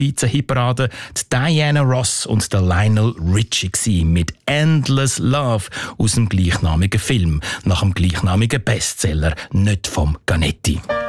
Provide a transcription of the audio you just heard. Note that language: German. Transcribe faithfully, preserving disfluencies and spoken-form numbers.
Schweizer Hitparade die Diana Ross und der Lionel Richie mit «Endless Love» aus dem gleichnamigen Film, nach dem gleichnamigen Bestseller «Nicht vom Ganetti».